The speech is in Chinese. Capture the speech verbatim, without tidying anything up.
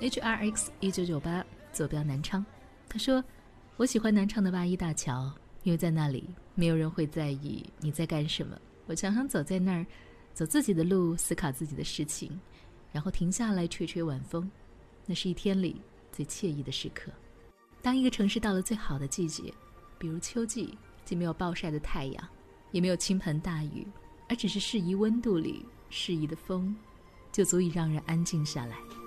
H R X 一九九八坐标南昌，他说我喜欢南昌的八一大桥，因为在那里没有人会在意你在干什么，我常常走在那儿，走自己的路，思考自己的事情，然后停下来吹吹晚风，那是一天里最惬意的时刻。当一个城市到了最好的季节，比如秋季，既没有暴晒的太阳，也没有倾盆大雨，而只是适宜温度里适宜的风，就足以让人安静下来。